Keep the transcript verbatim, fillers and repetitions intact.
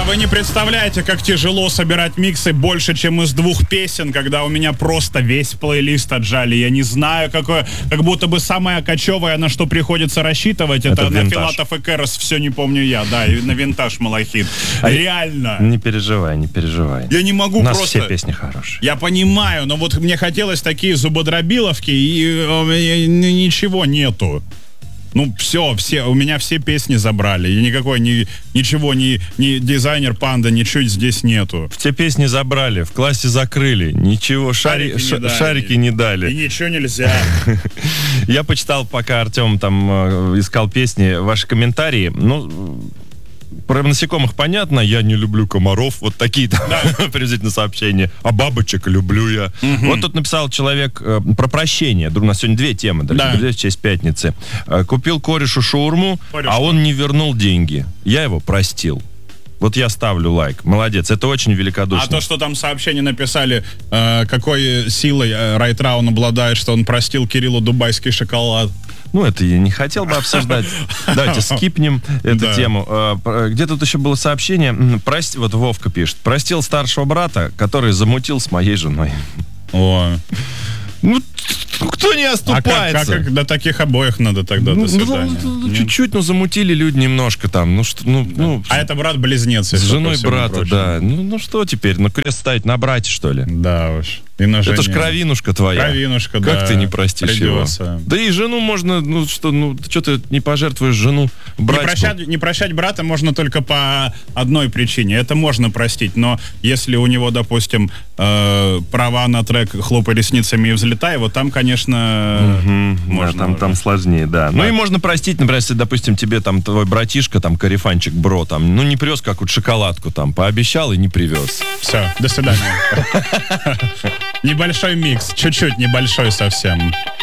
вы не представляете, как тяжело собирать миксы больше, чем из двух песен, когда у меня просто весь плейлист отжали. Я не знаю, какое... Как будто бы самое кочевое, на что приходится рассчитывать, это, это на Филатов и Кэрос, все не помню я, да, и на Винтаж Малахит. А Реально. Не переживай, не переживай. Я не могу У нас просто... все песни хорошие. Я понимаю, но вот мне хотелось такие зубодробиловки, и у меня ничего нету. Ну, все, все, у меня все песни забрали. И никакой, ни, ничего, ни, ни дизайнер Панда, ничего здесь нету. Все песни забрали, в классе закрыли, ничего, шари, шарики, не, ш, шарики не дали. И ничего нельзя. Я почитал, пока Артем там э, искал песни, ваши комментарии. Ну, про насекомых понятно, я не люблю комаров. Вот такие-то да. приблизительно сообщения. А бабочек люблю я. Угу. Вот тут написал человек э, про прощение. У нас сегодня две темы, дорогие друзья, в честь пятницы. Э, купил корешу шаурму, Кореш, а он не вернул деньги. Я его простил. Вот я ставлю лайк. Молодец, это очень великодушно. А то, что там сообщение написали, э, какой силой э, Райтраун обладает, что он простил Кириллу дубайский шоколад. Ну, это я не хотел бы обсуждать. Давайте скипнем эту да. тему. Где тут еще было сообщение? Прости, вот Вовка пишет. Простил старшего брата, который замутил с моей женой. О. Ну, кто не оступается? А как, как до таких обоих надо тогда, ну, до свидания? Ну, чуть-чуть, ну, замутили люди немножко там. Ну, что, ну, да. ну, а это брат-близнец. С женой брата, да. Ну, ну, что теперь? Ну, крест ставить на брате, что ли? Да уж. И на это ж кровинушка твоя. Кровинушка, как да. ты не простишь Придется. его? Да и жену можно, ну что, ну что ты не пожертвуешь жену братьку? Не прощать, не прощать брата можно только по одной причине. Это можно простить, но если у него, допустим, э, права на трек «Хлопай ресницами и взлетай», вот там, конечно, угу, можно. Да, там, там сложнее, да. да. Ну и можно простить, например, если, допустим, тебе там твой братишка, там, корефанчик, бро, там, ну не привез какую-то шоколадку, там, пообещал и не привез. Все, до свидания. Небольшой микс, чуть-чуть небольшой совсем.